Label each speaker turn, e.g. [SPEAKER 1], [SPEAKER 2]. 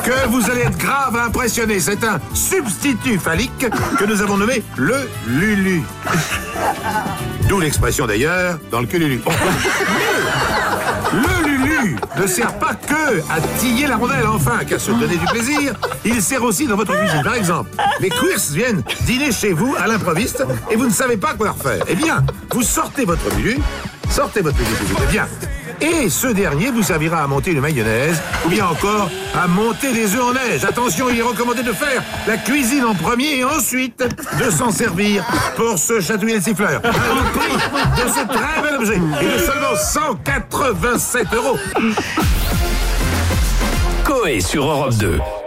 [SPEAKER 1] que vous allez être grave impressionné. C'est un substitut phallique que nous avons nommé le Lulu. D'où l'expression d'ailleurs dans le cululu. Le Lulu ne sert pas que à tiller la rondelle, enfin, qu'à se donner du plaisir. Il sert aussi dans votre cuisine. Par exemple, les queers viennent dîner chez vous à l'improviste et vous ne savez pas quoi leur faire. Eh bien, vous sortez votre Lulu, eh bien. Et ce dernier vous servira à monter une mayonnaise ou bien encore à monter des œufs en neige. Attention, il est recommandé de faire la cuisine en premier et ensuite de s'en servir pour se chatouiller le siffleur. Le prix de ce très bel objet est de seulement 187 €.
[SPEAKER 2] Coé sur Europe 2.